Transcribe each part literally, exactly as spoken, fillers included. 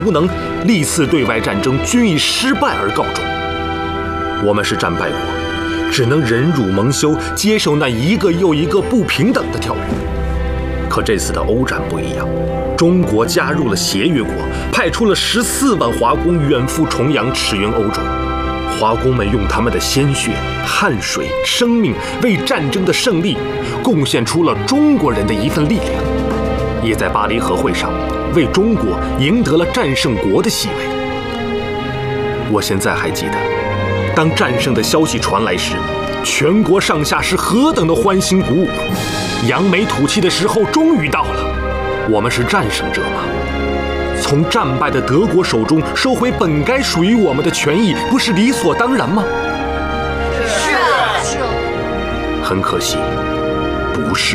无能，历次对外战争均以失败而告终。我们是战败国，只能忍辱蒙羞，接受那一个又一个不平等的条约。可这次的欧战不一样，中国加入了协约国，派出了十四万华工远赴重洋，驰援欧洲。华工们用他们的鲜血、汗水、生命，为战争的胜利贡献出了中国人的一份力量，也在巴黎和会上为中国赢得了战胜国的地位。我现在还记得，当战胜的消息传来时，全国上下是何等的欢欣鼓舞！扬眉吐气的时候终于到了。我们是战胜者吗？从战败的德国手中收回本该属于我们的权益，不是理所当然吗？ 是是。 很可惜，不是。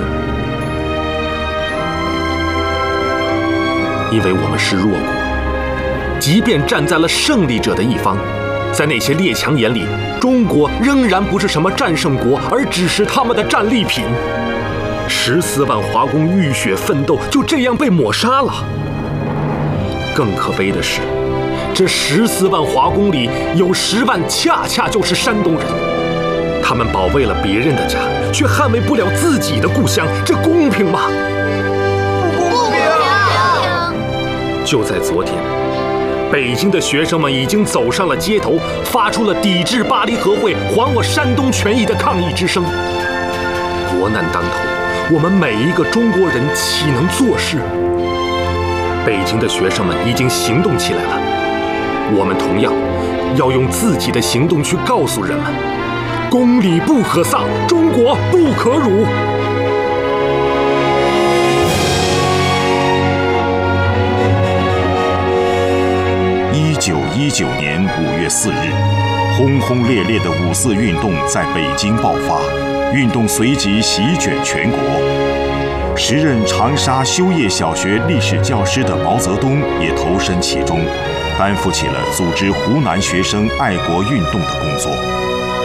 因为我们是弱国，即便站在了胜利者的一方，在那些列强眼里，中国仍然不是什么战胜国，而只是他们的战利品。十四万华工浴血奋斗，就这样被抹杀了。更可悲的是，这十四万华工里有十万恰恰就是山东人，他们保卫了别人的家，却捍卫不了自己的故乡，这公平吗？ 不公平！ 就在昨天，北京的学生们已经走上了街头，发出了抵制巴黎和会、还我山东权益的抗议之声。国难当头，我们每一个中国人岂能坐视？北京的学生们已经行动起来了，我们同样要用自己的行动去告诉人们：公理不可丧，中国不可辱。 一九一九年五月四日，轰轰烈烈的五四运动在北京爆发，运动随即席卷全国。时任长沙修业小学历史教师的毛泽东也投身其中，担负起了组织湖南学生爱国运动的工作。